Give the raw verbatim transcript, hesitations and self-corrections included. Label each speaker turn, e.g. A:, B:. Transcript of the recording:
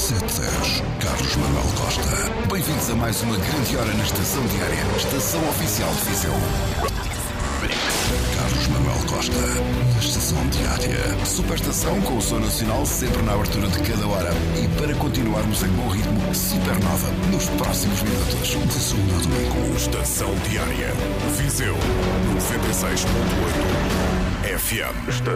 A: sete dez, Carlos Manuel Costa. Bem-vindos a mais uma grande hora na Estação Diária, Estação Oficial de Viseu. Carlos Manuel Costa, na Estação Diária. Superestação com o som nacional sempre na abertura de cada hora. E para continuarmos em bom ritmo, Supernova nos próximos minutos. De segunda a domingo.
B: Estação Diária, Viseu, noventa e seis ponto oito F M.